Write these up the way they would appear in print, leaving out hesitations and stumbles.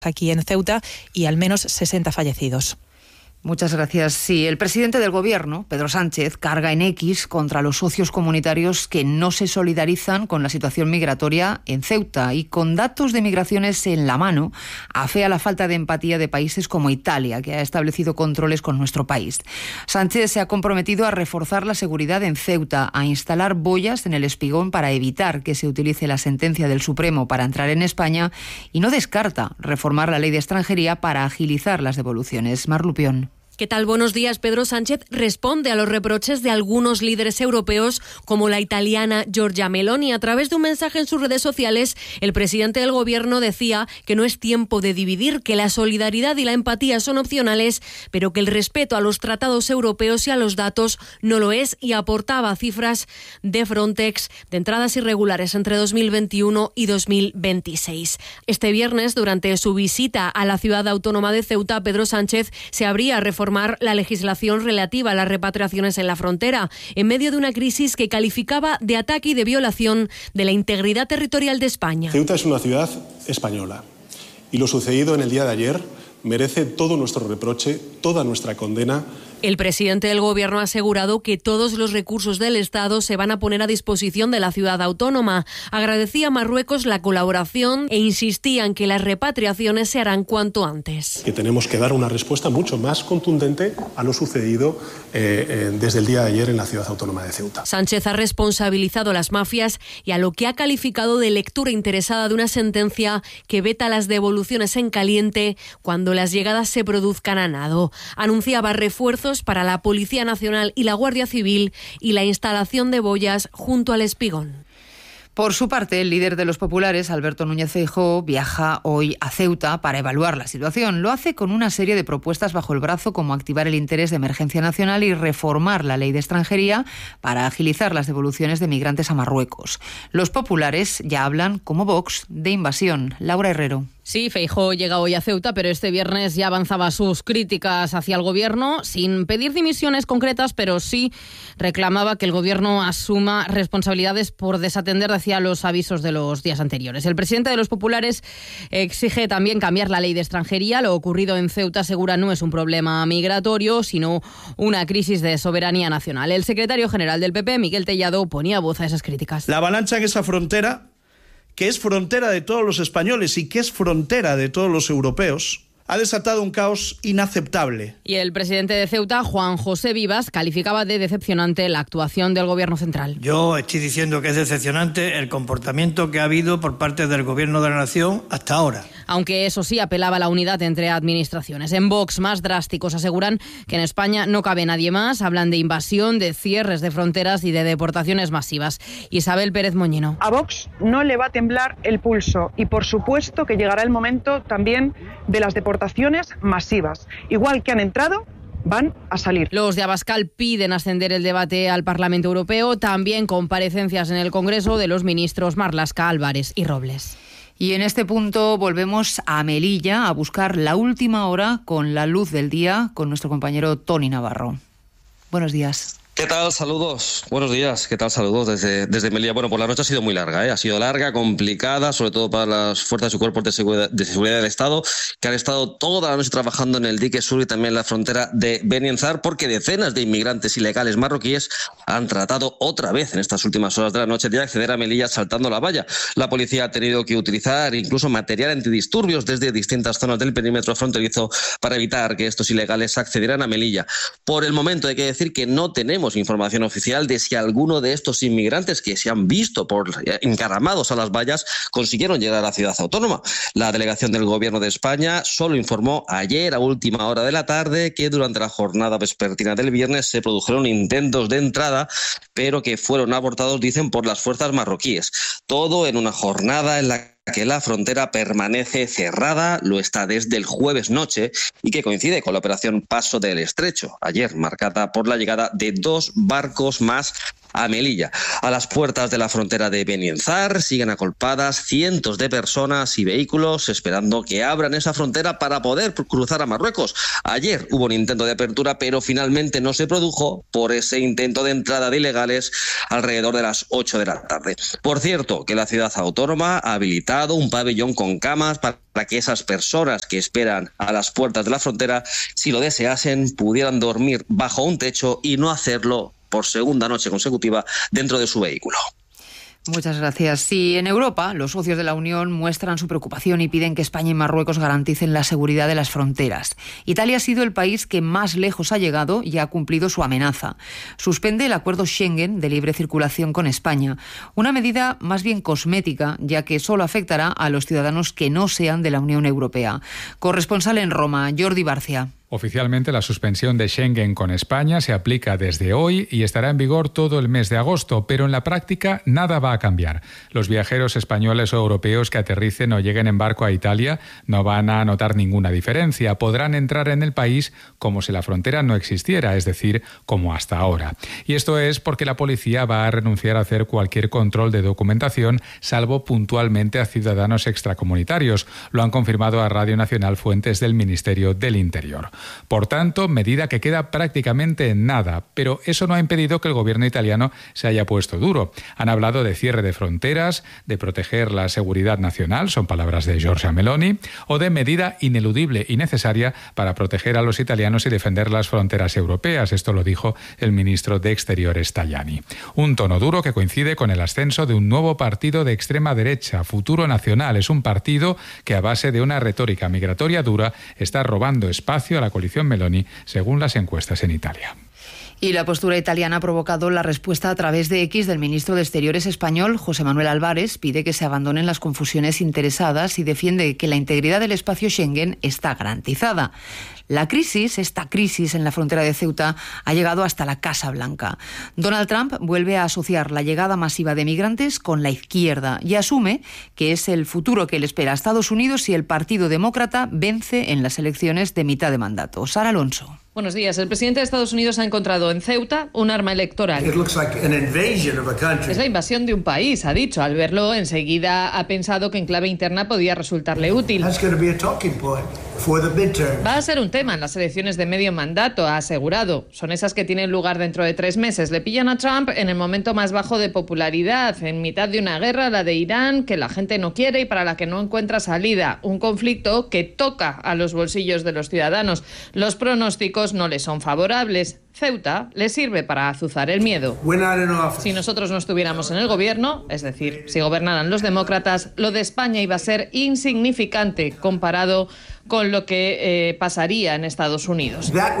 aquí en Ceuta y al menos 60 fallecidos. Muchas gracias. Sí, el presidente del Gobierno, Pedro Sánchez, carga en X contra los socios comunitarios que no se solidarizan con la situación migratoria en Ceuta y con datos de migraciones en la mano, afea la falta de empatía de países como Italia, que ha establecido controles con nuestro país. Sánchez se ha comprometido a reforzar la seguridad en Ceuta, a instalar boyas en el Espigón para evitar que se utilice la sentencia del Supremo para entrar en España y no descarta reformar la ley de extranjería para agilizar las devoluciones. Mar Lupión. ¿Qué tal? Buenos días. Pedro Sánchez responde a los reproches de algunos líderes europeos, como la italiana Giorgia Meloni. A través de un mensaje en sus redes sociales, el presidente del Gobierno decía que no es tiempo de dividir, que la solidaridad y la empatía son opcionales, pero que el respeto a los tratados europeos y a los datos no lo es, y aportaba cifras de Frontex de entradas irregulares entre 2021 y 2026. Este viernes, durante su visita a la ciudad autónoma de Ceuta, Pedro Sánchez se abría a reformar la legislación relativa a las repatriaciones en la frontera, en medio de una crisis que calificaba de ataque y de violación de la integridad territorial de España. Ceuta es una ciudad española y lo sucedido en el día de ayer merece todo nuestro reproche, toda nuestra condena. El presidente del Gobierno ha asegurado que todos los recursos del Estado se van a poner a disposición de la ciudad autónoma. Agradecía a Marruecos la colaboración e insistía en que las repatriaciones se harán cuanto antes. Que tenemos que dar una respuesta mucho más contundente a lo sucedido desde el día de ayer en la ciudad autónoma de Ceuta. Sánchez ha responsabilizado a las mafias y a lo que ha calificado de lectura interesada de una sentencia que veta las devoluciones en caliente cuando las llegadas se produzcan a nado. Anunciaba refuerzos para la Policía Nacional y la Guardia Civil y la instalación de boyas junto al Espigón. Por su parte, el líder de los populares, Alberto Núñez Feijóo, viaja hoy a Ceuta para evaluar la situación. Lo hace con una serie de propuestas bajo el brazo, como activar el interés de emergencia nacional y reformar la ley de extranjería para agilizar las devoluciones de migrantes a Marruecos. Los populares ya hablan, como Vox, de invasión. Laura Herrero. Sí, Feijóo llega hoy a Ceuta, pero este viernes ya avanzaba sus críticas hacia el Gobierno, sin pedir dimisiones concretas, pero sí reclamaba que el Gobierno asuma responsabilidades por desatender hacia los avisos de los días anteriores. El presidente de los populares exige también cambiar la ley de extranjería. Lo ocurrido en Ceuta, asegura, no es un problema migratorio, sino una crisis de soberanía nacional. El secretario general del PP, Miguel Tellado, ponía voz a esas críticas. La avalancha en esa frontera, que es frontera de todos los españoles y que es frontera de todos los europeos, ha desatado un caos inaceptable. Y el presidente de Ceuta, Juan José Vivas, calificaba de decepcionante la actuación del Gobierno central. Yo estoy diciendo que es decepcionante el comportamiento que ha habido por parte del Gobierno de la Nación hasta ahora. Aunque eso sí, apelaba a la unidad entre administraciones. En Vox, más drásticos, aseguran que en España no cabe nadie más. Hablan de invasión, de cierres de fronteras y de deportaciones masivas. Isabel Pérez Moñino. A Vox no le va a temblar el pulso y por supuesto que llegará el momento también de las deportaciones masivas. Igual que han entrado, van a salir. Los de Abascal piden ascender el debate al Parlamento Europeo. También comparecencias en el Congreso de los ministros Marlaska, Álvarez y Robles. Y en este punto volvemos a Melilla a buscar la última hora con la luz del día con nuestro compañero Tony Navarro. Buenos días. ¿Qué tal? Saludos. Buenos días. ¿Qué tal? Saludos desde Melilla. Bueno, pues la noche ha sido muy larga, ¿eh? Ha sido larga, complicada, sobre todo para las fuerzas y cuerpos de seguridad del Estado, que han estado toda la noche trabajando en el dique sur y también en la frontera de Benienzar, porque decenas de inmigrantes ilegales marroquíes han tratado otra vez en estas últimas horas de la noche de acceder a Melilla saltando la valla. La policía ha tenido que utilizar incluso material antidisturbios desde distintas zonas del perímetro fronterizo para evitar que estos ilegales accedieran a Melilla. Por el momento hay que decir que no tenemos información oficial de si alguno de estos inmigrantes que se han visto encaramados a las vallas consiguieron llegar a la ciudad autónoma. La delegación del Gobierno de España solo informó ayer a última hora de la tarde que durante la jornada vespertina del viernes se produjeron intentos de entrada, pero que fueron abortados, dicen, por las fuerzas marroquíes. Todo en una jornada en la que la frontera permanece cerrada, lo está desde el jueves noche y que coincide con la operación Paso del Estrecho, ayer marcada por la llegada de 2 barcos más a Melilla. A las puertas de la frontera de Benienzar siguen acolpadas cientos de personas y vehículos esperando que abran esa frontera para poder cruzar a Marruecos. Ayer hubo un intento de apertura, pero finalmente no se produjo por ese intento de entrada de ilegales alrededor de las 8 de la tarde. Por cierto, que la ciudad autónoma ha habilitado un pabellón con camas para que esas personas que esperan a las puertas de la frontera, si lo deseasen, pudieran dormir bajo un techo y no hacerlo por segunda noche consecutiva dentro de su vehículo. Muchas gracias. Sí, en Europa, los socios de la Unión muestran su preocupación y piden que España y Marruecos garanticen la seguridad de las fronteras. Italia ha sido el país que más lejos ha llegado y ha cumplido su amenaza. Suspende el acuerdo Schengen de libre circulación con España, una medida más bien cosmética, ya que solo afectará a los ciudadanos que no sean de la Unión Europea. Corresponsal en Roma, Jordi Barcia. Oficialmente, la suspensión de Schengen con España se aplica desde hoy y estará en vigor todo el mes de agosto, pero en la práctica nada va a cambiar. Los viajeros españoles o europeos que aterricen o lleguen en barco a Italia no van a notar ninguna diferencia. Podrán entrar en el país como si la frontera no existiera, es decir, como hasta ahora. Y esto es porque la policía va a renunciar a hacer cualquier control de documentación, salvo puntualmente a ciudadanos extracomunitarios. Lo han confirmado a Radio Nacional fuentes del Ministerio del Interior. Por tanto, medida que queda prácticamente en nada, pero eso no ha impedido que el gobierno italiano se haya puesto duro. Han hablado de cierre de fronteras, de proteger la seguridad nacional, son palabras de Giorgia Meloni, o de medida ineludible y necesaria para proteger a los italianos y defender las fronteras europeas. Esto lo dijo el ministro de Exteriores Tajani. Un tono duro que coincide con el ascenso de un nuevo partido de extrema derecha, Futuro Nacional. Es un partido que a base de una retórica migratoria dura está robando espacio a la coalición Meloni, según las encuestas en Italia. Y la postura italiana ha provocado la respuesta a través de X del ministro de Exteriores español, José Manuel Álvarez. Pide que se abandonen las confusiones interesadas y defiende que la integridad del espacio Schengen está garantizada. Esta crisis en la frontera de Ceuta ha llegado hasta la Casa Blanca. Donald Trump vuelve a asociar la llegada masiva de migrantes con la izquierda y asume que es el futuro que le espera a Estados Unidos si el Partido Demócrata vence en las elecciones de mitad de mandato. Sara Alonso. Buenos días. El presidente de Estados Unidos ha encontrado en Ceuta un arma electoral. Es la invasión de un país, ha dicho. Al verlo, enseguida ha pensado que en clave interna podía resultarle útil. Va a ser un tema en las elecciones de medio mandato, ha asegurado. Son esas que tienen lugar dentro de 3 meses. Le pillan a Trump en el momento más bajo de popularidad, en mitad de una guerra, la de Irán, que la gente no quiere y para la que no encuentra salida. Un conflicto que toca a los bolsillos de los ciudadanos. Los pronósticos no le son favorables. Ceuta le sirve para azuzar el miedo. Si nosotros no estuviéramos en el gobierno, es decir, si gobernaran los demócratas, lo de España iba a ser insignificante comparado con lo que pasaría en Estados Unidos. La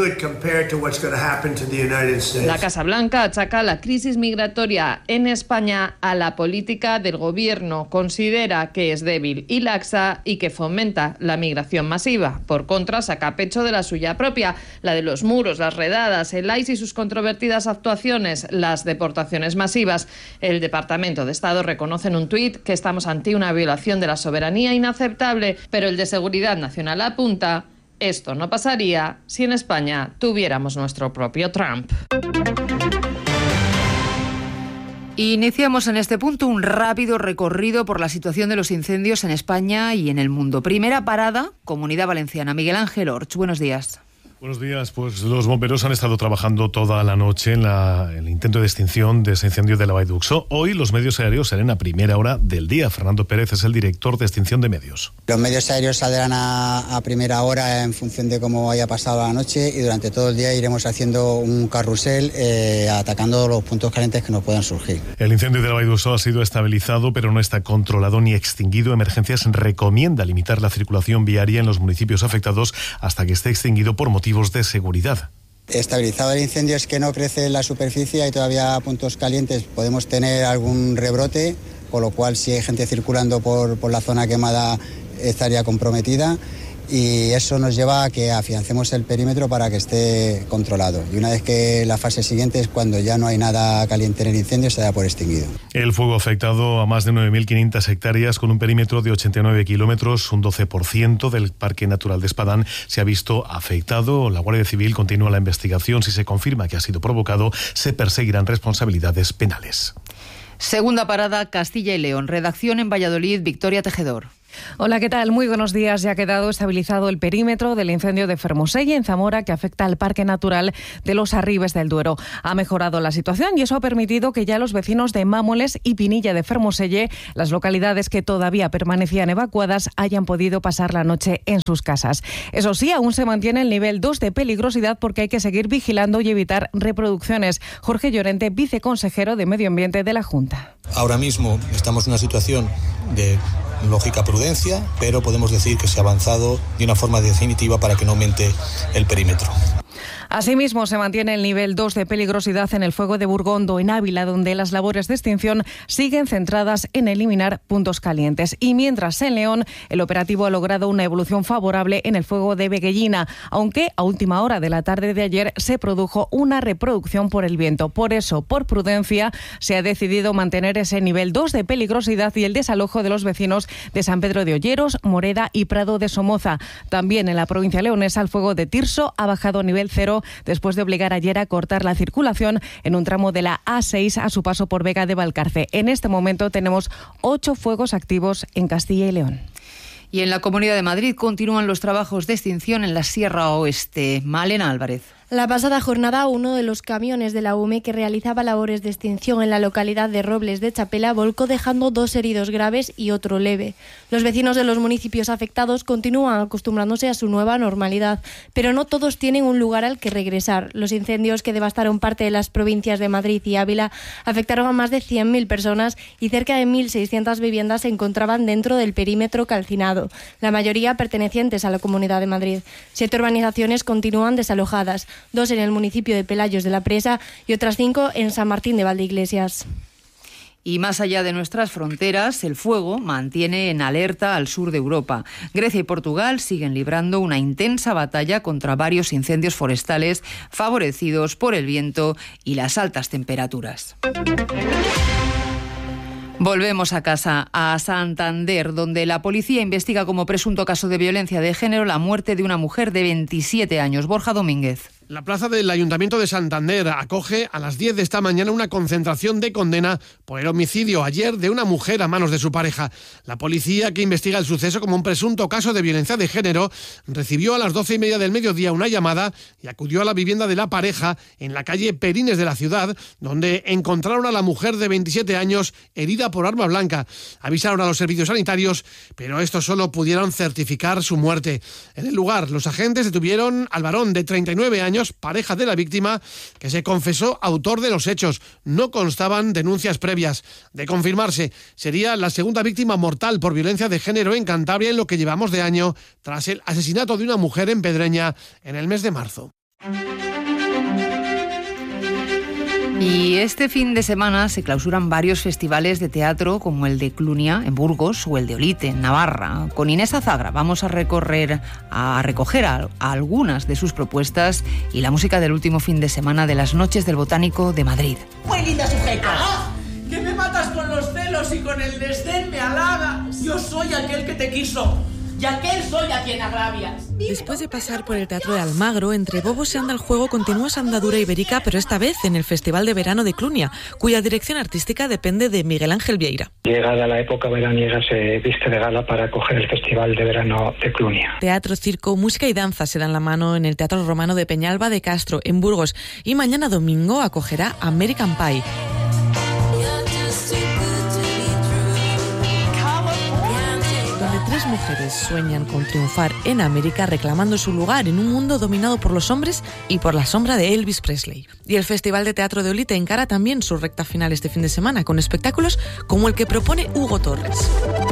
Casa Blanca achaca la crisis migratoria en España a la política del gobierno. Considera que es débil y laxa y que fomenta la migración masiva. Por contra, saca pecho de la suya propia, la de los muros, las redadas, el ICE y sus controvertidas actuaciones, las deportaciones masivas. El Departamento de Estado reconoce en un tuit que estamos ante una violación de la soberanía inaceptable, pero el de Seguridad Nacional apunta: esto no pasaría si en España tuviéramos nuestro propio Trump. Iniciamos en este punto un rápido recorrido por la situación de los incendios en España y en el mundo. Primera parada, Comunidad Valenciana. Miguel Ángel Orch, buenos días. Buenos días. Pues los bomberos han estado trabajando toda la noche en el intento de extinción de ese incendio de la Vall d'Uxó. Hoy los medios aéreos salen a primera hora del día. Fernando Pérez es el director de extinción de medios. Los medios aéreos saldrán a primera hora en función de cómo haya pasado la noche y durante todo el día iremos haciendo un carrusel atacando los puntos calientes que nos puedan surgir. El incendio de la Vall d'Uxó ha sido estabilizado, pero no está controlado ni extinguido. Emergencias recomienda limitar la circulación viaria en los municipios afectados hasta que esté extinguido por motivos de seguridad. Estabilizado el incendio es que no crece la superficie, hay todavía puntos calientes, podemos tener algún rebrote, con lo cual si hay gente circulando por la zona quemada estaría comprometida. y eso nos lleva a que afiancemos el perímetro para que esté controlado. Y una vez que la fase siguiente es cuando ya no hay nada caliente en el incendio, se da por extinguido. El fuego ha afectado a más de 9.500 hectáreas con un perímetro de 89 kilómetros, un 12% del Parque Natural de Espadán se ha visto afectado. La Guardia Civil continúa la investigación. Si se confirma que ha sido provocado, se perseguirán responsabilidades penales. Segunda parada, Castilla y León. Redacción en Valladolid, Victoria Tejedor. Hola, ¿qué tal? Muy buenos días. Ya ha quedado estabilizado el perímetro del incendio de Fermoselle, en Zamora, que afecta al Parque Natural de los Arribes del Duero. Ha mejorado la situación y eso ha permitido que ya los vecinos de Mámoles y Pinilla de Fermoselle, las localidades que todavía permanecían evacuadas, hayan podido pasar la noche en sus casas. Eso sí, aún se mantiene el nivel 2 de peligrosidad porque hay que seguir vigilando y evitar reproducciones. Jorge Llorente, viceconsejero de Medio Ambiente de la Junta. Ahora mismo estamos en una situación de lógica prudencia, pero podemos decir que se ha avanzado de una forma definitiva para que no aumente el perímetro. Asimismo, se mantiene el nivel 2 de peligrosidad en el fuego de Burgondo, en Ávila, donde las labores de extinción siguen centradas en eliminar puntos calientes. Y mientras en León, el operativo ha logrado una evolución favorable en el fuego de Veguellina, aunque a última hora de la tarde de ayer se produjo una reproducción por el viento. Por eso, por prudencia, se ha decidido mantener ese nivel 2 de peligrosidad y el desalojo de los vecinos de San Pedro de Olleros, Moreda y Prado de Somoza. También en la provincia leonesa, el fuego de Tirso ha bajado a nivel 0 después de obligar ayer a cortar la circulación en un tramo de la A6 a su paso por Vega de Valcarce. En este momento tenemos 8 fuegos activos en Castilla y León. Y en la Comunidad de Madrid continúan los trabajos de extinción en la Sierra Oeste. Malena Álvarez. La pasada jornada, uno de los camiones de la UME que realizaba labores de extinción en la localidad de Robles de Chapela volcó dejando 2 heridos graves y otro leve. Los vecinos de los municipios afectados continúan acostumbrándose a su nueva normalidad, pero no todos tienen un lugar al que regresar. Los incendios que devastaron parte de las provincias de Madrid y Ávila afectaron a más de 100.000 personas y cerca de 1.600 viviendas se encontraban dentro del perímetro calcinado, la mayoría pertenecientes a la Comunidad de Madrid. 7 urbanizaciones continúan desalojadas, 2 en el municipio de Pelayos de la Presa y otras 5 en San Martín de Valdeiglesias. Y más allá de nuestras fronteras, el fuego mantiene en alerta al sur de Europa. Grecia y Portugal siguen librando una intensa batalla contra varios incendios forestales favorecidos por el viento y las altas temperaturas. Volvemos a casa, a Santander, donde la policía investiga como presunto caso de violencia de género la muerte de una mujer de 27 años. Borja Domínguez. La plaza del Ayuntamiento de Santander acoge a las 10 de esta mañana una concentración de condena por el homicidio ayer de una mujer a manos de su pareja. La policía, que investiga el suceso como un presunto caso de violencia de género, recibió a las 12:30 del mediodía una llamada y acudió a la vivienda de la pareja en la calle Perines de la ciudad, donde encontraron a la mujer de 27 años herida por arma blanca. Avisaron a los servicios sanitarios, pero estos solo pudieron certificar su muerte. En el lugar, los agentes detuvieron al varón de 39 años, pareja de la víctima, que se confesó autor de los hechos. No constaban denuncias previas. De confirmarse, sería la segunda víctima mortal por violencia de género en Cantabria en lo que llevamos de año, tras el asesinato de una mujer en Pedreña en el mes de marzo. Y este fin de semana se clausuran varios festivales de teatro como el de Clunia en Burgos o el de Olite en Navarra. Con Inés Azagra vamos a recoger algunas de sus propuestas y la música del último fin de semana de las Noches del Botánico de Madrid. Muy linda sujeta. ¡Ah! Que me matas con los celos y con el desdén me halagas. Yo soy aquel que te quiso. Y aquel soy a quien agravias. Después de pasar por el Teatro de Almagro, entre bobos y anda el juego continúa su andadura ibérica, pero esta vez en el Festival de Verano de Clunia, cuya dirección artística depende de Miguel Ángel Vieira. Llegada la época veraniega se viste de gala para acoger el Festival de Verano de Clunia. Teatro, circo, música y danza se dan la mano en el Teatro Romano de Peñalba de Castro, en Burgos, y mañana domingo acogerá American Pie. Tres mujeres sueñan con triunfar en América reclamando su lugar en un mundo dominado por los hombres y por la sombra de Elvis Presley. Y el Festival de Teatro de Olite encara también su recta final este fin de semana con espectáculos como el que propone Hugo Torres.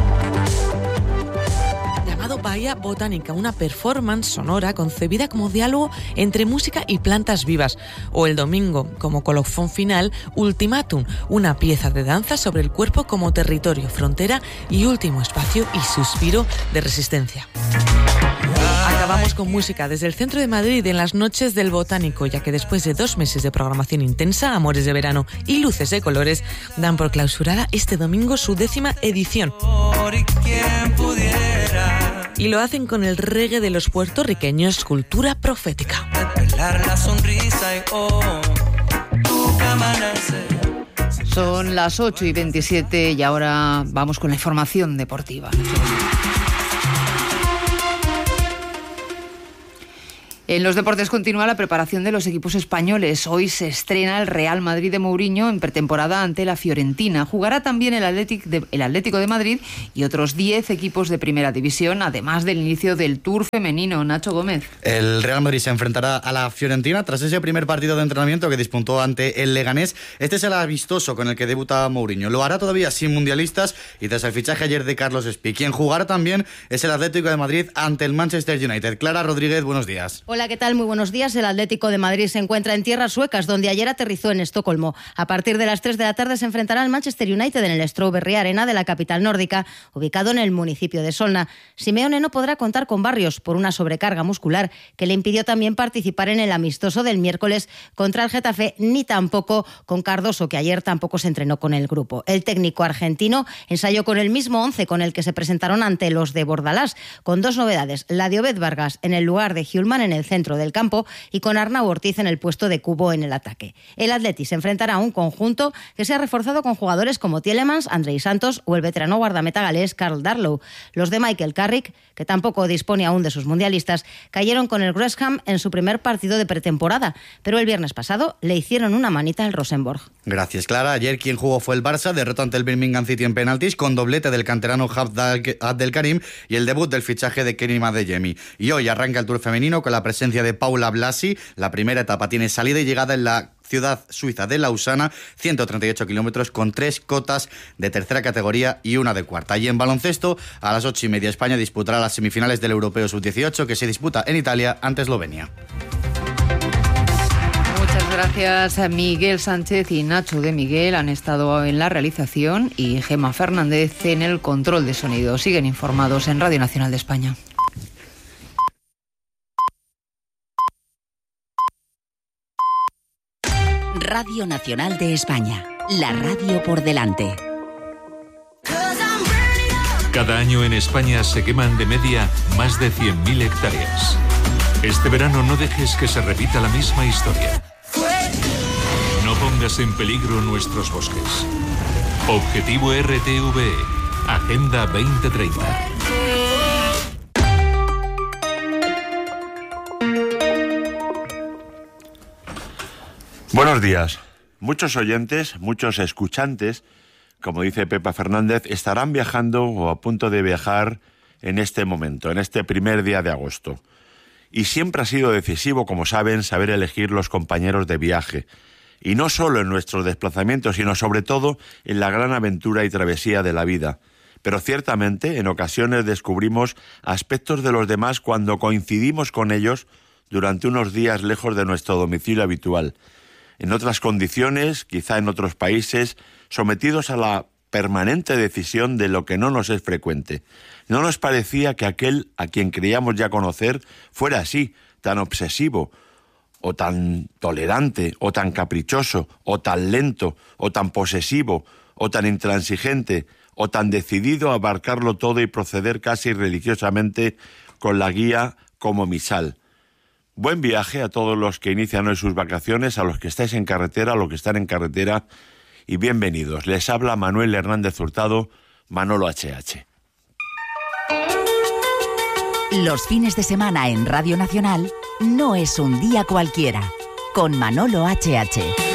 Bahía Botánica, una performance sonora concebida como diálogo entre música y plantas vivas. O el domingo, como colofón final, Ultimátum, una pieza de danza sobre el cuerpo como territorio, frontera y último espacio y suspiro de resistencia. Vamos con música desde el centro de Madrid en las noches del Botánico, ya que después de 2 meses de programación intensa, Amores de Verano y Luces de Colores dan por clausurada este domingo su 10ª edición. Y lo hacen con el reggae de los puertorriqueños, Cultura Profética. Son las 8:27 y ahora vamos con la información deportiva. En los deportes continúa la preparación de los equipos españoles. Hoy se estrena el Real Madrid de Mourinho en pretemporada ante la Fiorentina. Jugará también el Atlético de Madrid y otros 10 equipos de primera división, además del inicio del Tour femenino. Nacho Gómez. El Real Madrid se enfrentará a la Fiorentina tras ese primer partido de entrenamiento que disputó ante el Leganés. Este es el amistoso con el que debuta Mourinho. Lo hará todavía sin mundialistas y tras el fichaje ayer de Carlos Espí. Quien jugará también es el Atlético de Madrid ante el Manchester United. Clara Rodríguez, buenos días. Hola, ¿qué tal? Muy buenos días. El Atlético de Madrid se encuentra en tierras suecas, donde ayer aterrizó en Estocolmo. A partir de las 3 de la tarde se enfrentará al Manchester United en el Strawberry Arena de la capital nórdica, ubicado en el municipio de Solna. Simeone no podrá contar con Barrios por una sobrecarga muscular que le impidió también participar en el amistoso del miércoles contra el Getafe, ni tampoco con Cardoso, que ayer tampoco se entrenó con el grupo. El técnico argentino ensayó con el mismo 11 con el que se presentaron ante los de Bordalás, con 2 novedades: la de Obed Vargas en el lugar de Hjulman en el centro del campo y con Arnau Ortiz en el puesto de Cubo en el ataque. El Atleti se enfrentará a un conjunto que se ha reforzado con jugadores como Tielemans, Andrei Santos o el veterano guardameta galés Karl Darlow. Los de Michael Carrick, que tampoco dispone aún de sus mundialistas, cayeron con el West Ham en su primer partido de pretemporada, pero el viernes pasado le hicieron una manita al Rosenborg. Gracias, Clara. Ayer quien jugó fue el Barça, derrota ante el Birmingham City en penaltis, con doblete del canterano Abdelkarim y el debut del fichaje de Kerim Adeyemi. Y hoy arranca el Tour femenino con la presencia de Paula Blasi. La primera etapa tiene salida y llegada en la ciudad suiza de Lausana, 138 kilómetros con 3 cotas de tercera categoría y una de cuarta. Y en baloncesto, a las 8:30 España disputará las semifinales del Europeo Sub-18 que se disputa en Italia ante Eslovenia. Muchas gracias a Miguel Sánchez y Nacho de Miguel. Han estado en la realización y Gemma Fernández en el control de sonido. Siguen informados en Radio Nacional de España. Radio Nacional de España, la radio por delante. Cada año en España se queman de media más de 100.000 hectáreas. Este verano no dejes que se repita la misma historia. No pongas en peligro nuestros bosques. Objetivo RTVE, Agenda 2030. Buenos días. Muchos oyentes, muchos escuchantes, como dice Pepa Fernández, estarán viajando o a punto de viajar en este momento, en este primer día de agosto. Y siempre ha sido decisivo, como saben, saber elegir los compañeros de viaje. Y no solo en nuestros desplazamientos, sino sobre todo en la gran aventura y travesía de la vida. Pero ciertamente, en ocasiones descubrimos aspectos de los demás cuando coincidimos con ellos durante unos días lejos de nuestro domicilio habitual. En otras condiciones, quizá en otros países, sometidos a la permanente decisión de lo que no nos es frecuente. No nos parecía que aquel a quien creíamos ya conocer fuera así, tan obsesivo, o tan tolerante, o tan caprichoso, o tan lento, o tan posesivo, o tan intransigente, o tan decidido a abarcarlo todo y proceder casi religiosamente con la guía como misal. Buen viaje a todos los que inician hoy sus vacaciones, a los que estáis en carretera, a los que están en carretera, y bienvenidos. Les habla Manuel Hernández Hurtado, Manolo HH. Los fines de semana en Radio Nacional no es un día cualquiera, con Manolo HH.